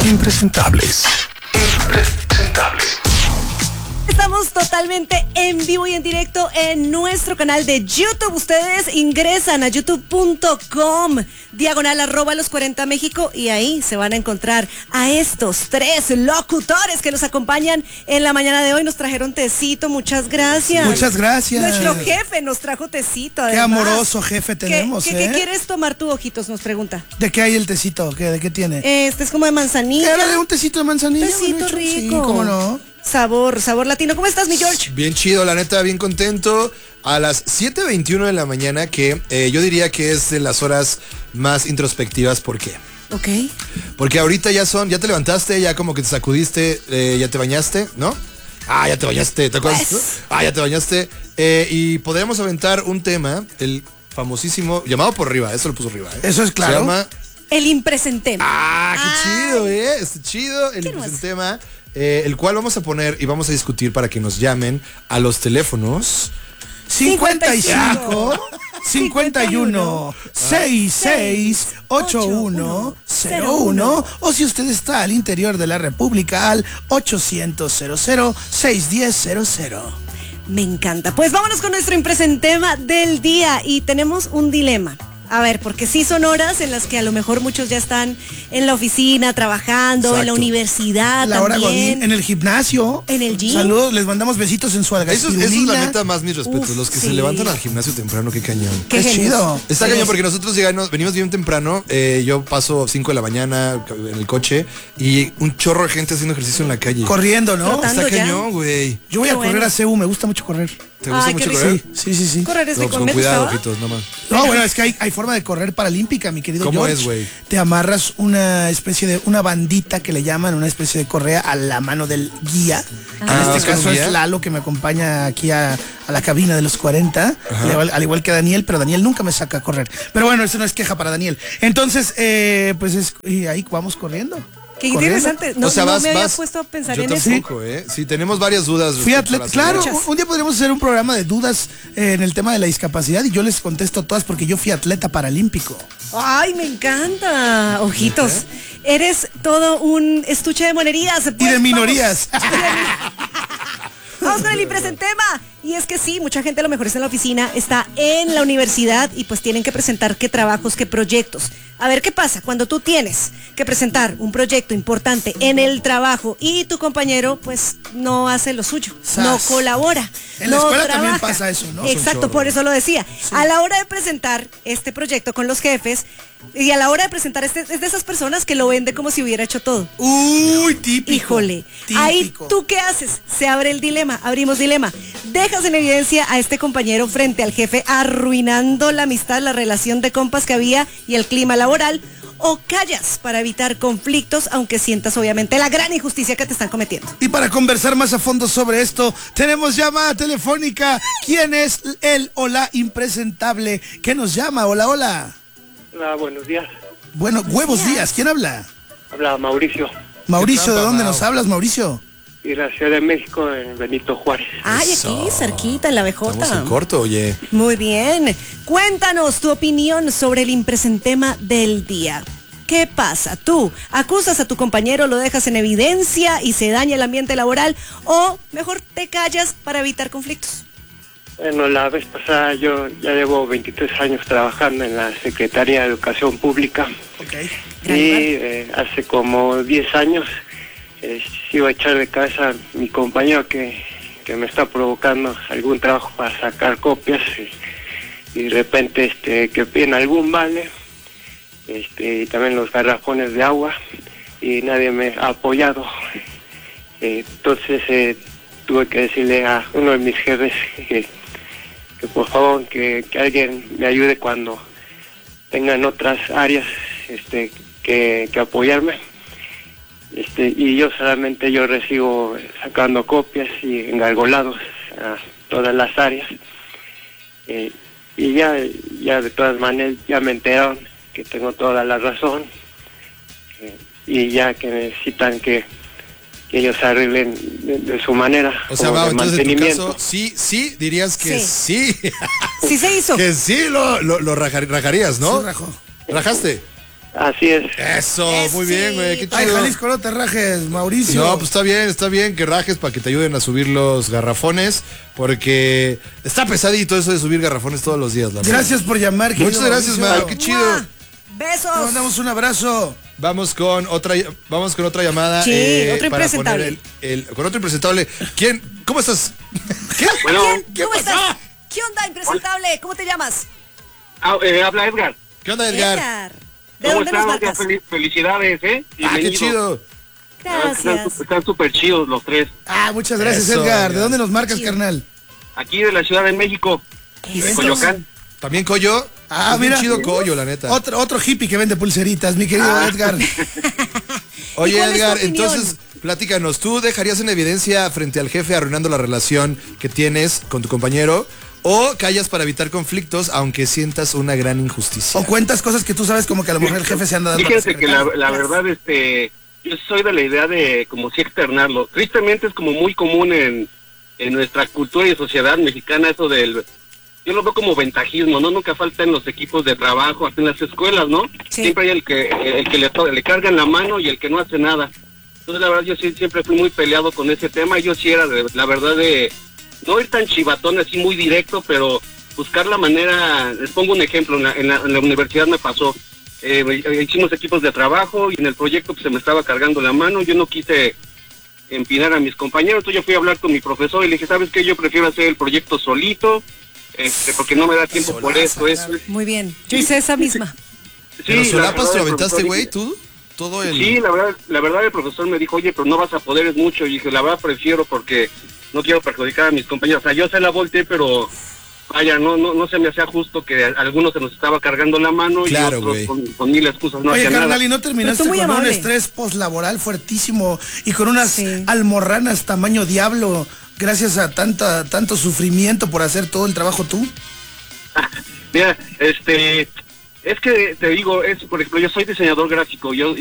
Impresentables. Impresentables. Estamos totalmente en vivo y en directo en nuestro canal de YouTube. Ustedes ingresan a youtube.com /los40 México y ahí se van a encontrar a estos tres locutores que nos acompañan en la mañana de hoy. Nos trajeron tecito, muchas gracias. Muchas gracias. Nuestro jefe nos trajo tecito. Qué Además. amoroso jefe tenemos. ¿Qué quieres tomar tú, Ojitos? Nos pregunta. ¿De qué hay el tecito? ¿De qué tiene? Este es como de manzanilla. Era un tecito de manzanilla. Tecito rico. Sí, cómo no. Sabor latino. ¿Cómo estás, mi George? Bien chido, la neta, bien contento. A las 7:21 de la mañana, que yo diría que es de las horas más introspectivas. ¿Por qué? Ok. Porque ahorita ya te levantaste, ya como que te sacudiste, ya te bañaste, ¿no? Ah, ya te bañaste, ¿te acuerdas? Pues. Ah, ya te bañaste. Y podríamos aventar un tema, el famosísimo, llamado por arriba, eso lo puso arriba. Eso es claro. Se llama... El impresentema. Ah, qué chido, está chido el impresentema. El cual vamos a poner y vamos a discutir para que nos llamen a los teléfonos 55 51 66 81 01 o si usted está al interior de la República al 800 00 610 00. Me encanta. Pues vámonos con nuestro impresentema del día y tenemos un dilema. A ver, porque sí son horas en las que a lo mejor muchos ya están en la oficina, trabajando, Exacto. en la universidad La hora también. Godín, en el gimnasio. En el gym. Saludos, les mandamos besitos en su Eso es algaspirulina. la neta más mis respetos. Uf, los que sí. se levantan al gimnasio temprano, qué cañón. Qué Es genios. chido. Está cañón porque nosotros venimos bien temprano. Yo paso 5 de la mañana en el coche y un chorro de gente haciendo ejercicio en la calle. Corriendo, ¿no? Flotando. Está ya. cañón, güey. Yo voy Qué a correr bueno. a CEU, me gusta mucho correr. ¿Te gusta Ay, qué mucho rico. correr? Sí. Correr es No, rico. pues con ¿Me cuidado, gustaba? ojitos, nomás. No, bueno, es que hay forma de correr paralímpica, mi querido ¿Cómo George. es, güey? Te amarras una especie de, una bandita que le llaman, una especie de correa a la mano del guía. Que Ah, en ¿vas este con caso un es guía? Lalo, que me acompaña aquí a la cabina de los 40, al igual que Daniel, pero Daniel nunca me saca a correr. Pero bueno, eso no es queja para Daniel. Entonces, y ahí vamos corriendo. Qué Corriendo. interesante. No, O sea, no me había puesto a pensar yo en eso. tampoco, Sí, tenemos varias dudas. Fui respecto a atleta, la claro, seguridad. Muchas. un día podríamos hacer un programa de dudas en el tema de la discapacidad y yo les contesto todas porque yo fui atleta paralímpico. Ay, me encanta. Ojitos. Eres todo un estuche de monerías. Y Pues, de minorías. Vamos con el impresentema. Y es que sí, mucha gente a lo mejor está en la oficina, está en la universidad y pues tienen que presentar qué trabajos, qué proyectos. A ver qué pasa cuando tú tienes que presentar un proyecto importante en el trabajo y tu compañero pues no hace lo suyo, Sas. no colabora. En la no escuela también trabaja. pasa eso, ¿no? Exacto, por eso lo decía. A la hora de presentar este proyecto con los jefes y a la hora de presentar es de esas personas que lo vende como si hubiera hecho todo. Uy, típico. Híjole, ahí tú qué haces, se abre el dilema, abrimos dilema, dejas en evidencia a este compañero frente al jefe arruinando la amistad, la relación de compas que había y el clima laboral, o callas para evitar conflictos aunque sientas obviamente la gran injusticia que te están cometiendo. Y para conversar más a fondo sobre esto, tenemos llamada telefónica. ¿Quién es el o la impresentable que nos llama? Hola, hola. Hola, buenos días. Bueno, huevos días. ¿Quién habla? Habla Mauricio, Mauricio, ¿de trampa, dónde Mau? nos hablas, Mauricio? de la Ciudad de México, en Benito Juárez. Ay, Eso. aquí cerquita en la Estamos BJ. en corto, oye. Muy bien. Cuéntanos tu opinión sobre el impresentema del día. ¿Qué pasa? ¿Tú acusas a tu compañero, lo dejas en evidencia y se daña el ambiente laboral o mejor te callas para evitar conflictos? Bueno, la vez pasada yo ya llevo 23 años trabajando en la Secretaría de Educación Pública Ok. Gran y hace como 10 años se iba a echar de cabeza a mi compañero que me está provocando algún trabajo para sacar copias y de repente que piden algún vale y también los garrafones de agua y nadie me ha apoyado. Entonces tuve que decirle a uno de mis jefes que por favor que alguien me ayude cuando tengan otras áreas que apoyarme. Y yo solamente recibo sacando copias y engargolados a todas las áreas. Y ya de todas maneras ya me enteraron que tengo toda la razón y ya que necesitan que ellos arreglen de su manera. O sea, como Mau, de entonces en tu mantenimiento. caso, sí, dirías que sí. Sí se hizo. Que sí lo rajarías, ¿no? Sí, rajo. ¿Rajaste? Así es. Eso, muy bien, güey, qué Ay, chido. Jalisco, no te rajes, Mauricio. No, pues está bien que rajes para que te ayuden a subir los garrafones, porque está pesadito eso de subir garrafones todos los días, la verdad. Gracias por llamar, querido Muchas gracias, Mauricio. Mau, qué chido. ¡Mua! Te Besos. mandamos un abrazo. Vamos con otra llamada. Sí, otro para impresentable. poner con otro impresentable. ¿Quién? ¿Cómo estás? ¿Qué? Bueno, ¿Cómo estás? ¿Qué onda, impresentable? ¿Cómo te llamas? habla Edgar. ¿Qué onda, Edgar? ¿De ¿Cómo dónde nos están? marcas? Felicidades, ¿eh? Ah, qué Bienvenido. chido. Gracias. Están súper chidos los tres. Ah, muchas gracias, Eso, Edgar. ¿De Edgar. dónde nos marcas, Chido. carnal? Aquí de la Ciudad de México, Eso. Coyoacán. ¿También Coyo? Ah, Es bien mira. chido Coyo, la neta. Otro hippie que vende pulseritas, mi querido Edgar. Oye, ¿Y cuál es tu Edgar, opinión? entonces, platícanos, ¿tú dejarías en evidencia frente al jefe arruinando la relación que tienes con tu compañero? ¿O callas para evitar conflictos aunque sientas una gran injusticia? O cuentas cosas que tú sabes como que a lo mejor el jefe se anda dando. Fíjense que la Gracias. verdad, yo soy de la idea de como si externarlo. Tristemente es como muy común en nuestra cultura y sociedad mexicana eso del... Yo lo veo como ventajismo, ¿no? Nunca falta en los equipos de trabajo, hasta en las escuelas, ¿no? Sí. Siempre hay el que le cargan la mano y el que no hace nada. Entonces, la verdad, yo sí, siempre fui muy peleado con ese tema. Yo sí era, la verdad, de no ir tan chivatón, así muy directo, pero buscar la manera... Les pongo un ejemplo, en la universidad me pasó. Hicimos equipos de trabajo y en el proyecto pues, se me estaba cargando la mano. Yo no quise empinar a mis compañeros, entonces yo fui a hablar con mi profesor y le dije, ¿sabes qué? Yo prefiero hacer el proyecto solito, porque no me da tiempo por esto, eso. Muy bien. Yo hice esa misma. ¿Pero la solapas verdad, te lo el aventaste, profesor güey, dice- tú? Todo el... Sí, la verdad el profesor me dijo, oye, pero no vas a poder, es mucho. Y dije, la verdad prefiero porque no quiero perjudicar a mis compañeros. O sea, yo se la volteé, pero vaya, no se me hacía justo que a algunos se nos estaba cargando la mano Claro, y otros güey. con mil excusas no Oye, hacían carnal, nada. ¿y no terminaste Pero tú muy con un amable. estrés postlaboral fuertísimo y con unas Sí. almorranas tamaño diablo gracias a tanto sufrimiento por hacer todo el trabajo tú? Mira, es que te digo, por ejemplo, yo soy diseñador gráfico, yo